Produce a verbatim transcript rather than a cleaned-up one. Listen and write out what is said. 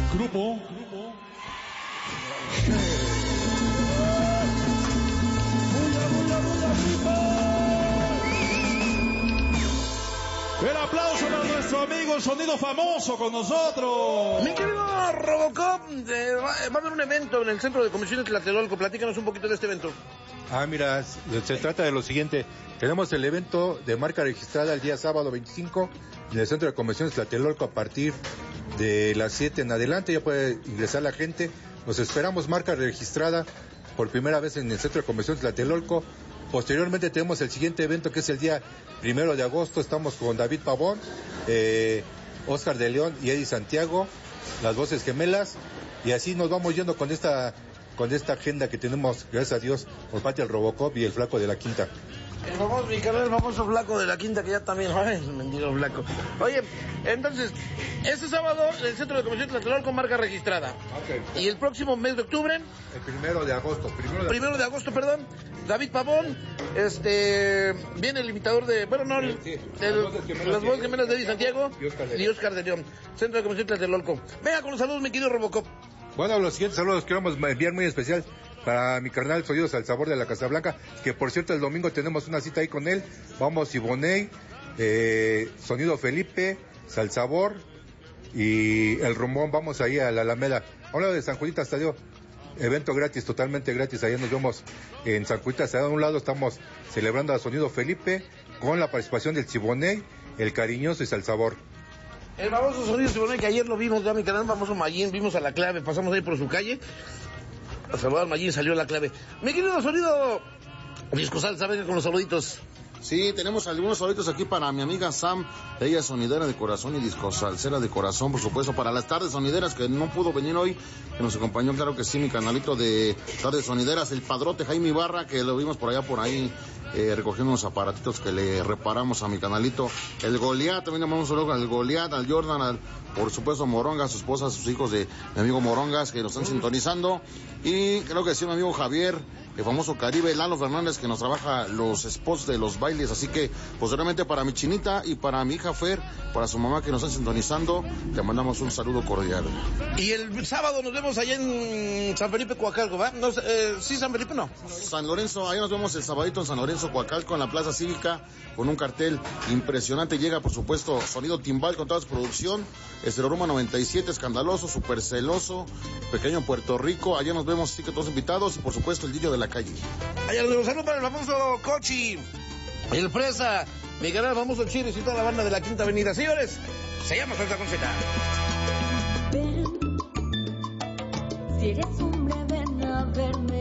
Grupo. El aplauso para nuestro amigo el Sonido Famoso con nosotros. Mi querido Robocop, eh, va, va a haber un evento en el Centro de Convenciones Tlatelolco. Platícanos un poquito de este evento. Ah, mira, se trata de lo siguiente. Tenemos el evento de marca registrada el día sábado veinticinco en el Centro de Convenciones Tlatelolco a partir de las siete en adelante. Ya puede ingresar la gente. Nos esperamos marca registrada por primera vez en el Centro de Convenciones Tlatelolco. Posteriormente tenemos el siguiente evento que es el día primero de agosto. Estamos con David Pavón, eh, Oscar de León y Eddie Santiago, las voces gemelas, y así nos vamos yendo con esta con esta agenda que tenemos, gracias a Dios, por parte del Robocop y el Flaco de la Quinta. El famoso, mi canal, el famoso Flaco de la Quinta, que ya también, ay, mendigo Flaco. Oye, entonces, este sábado el Centro de Convenciones Tlatelolco con marca registrada. Okay. Y el próximo mes de octubre, el primero de agosto, primero de, primero de agosto, perdón, David Pavón, este, viene el imitador de, bueno, no, el, sí, el, las voces gemelas de Eddie Santiago y Oscar de León. y Oscar de León, Centro de Convenciones Tlatelolco. Venga con los saludos, mi querido Robocop. Bueno, los siguientes saludos queremos enviar muy especial para mi carnal Sonidos al Sabor de la Casablanca, que por cierto el domingo tenemos una cita ahí con él. Vamos Iboney, eh, Sonido Felipe, Salsabor y el Rumón. Vamos ahí a la Alameda, a un lado de San Juanita Estadio. Evento gratis, totalmente gratis. Allá nos vemos en San Juanita Estadio. A un lado estamos celebrando a Sonido Felipe con la participación del Chiboney, el Cariñoso y Salsabor. El famoso Sonido Chiboney, que ayer lo vimos ya mi canal, famoso Mayín, vimos a la clave, pasamos ahí por su calle. A saludar al Mayín, salió la clave. Mi querido Sonido Disco Salsa, venga con los saluditos. Sí, tenemos algunos saluditos aquí para mi amiga Sam, ella es sonidera de corazón y disco salsera de corazón, por supuesto, para las tardes sonideras que no pudo venir hoy, que nos acompañó, claro que sí, mi canalito de tardes sonideras, el padrote Jaime Ibarra, que lo vimos por allá por ahí, eh, recogiendo unos aparatitos que le reparamos a mi canalito, el Goliat, también llamamos un saludo al Goliat, al Jordan, al, por supuesto, Moronga, a su esposa, a sus hijos de mi amigo Morongas, que nos están sintonizando, y creo que sí, mi amigo Javier, el famoso Caribe, Lalo Fernández, que nos trabaja los spots de los bailes, así que posteriormente para mi chinita y para mi hija Fer, para su mamá que nos están sintonizando, te mandamos un saludo cordial. Y el sábado nos vemos allá en San Felipe, Coacalco, ¿va? No, eh, sí, San Felipe no. San Lorenzo, allá nos vemos el sabadito en San Lorenzo, Coacalco, en la Plaza Cívica, con un cartel impresionante. Llega, por supuesto, Sonido Timbal con toda su producción, Estereoruma noventa y siete, Escandaloso, Super Celoso, Pequeño Puerto Rico. Allá nos vemos, así que todos invitados, y por supuesto el Dillo de la Calle. Allá nos vemos, saludos para el famoso Cochi, el Fresa, mi canal, famoso Chiris y toda la banda de la Quinta Avenida. Señores, se llama Salsa con Z. Ven, si eres hombre, ven a verme.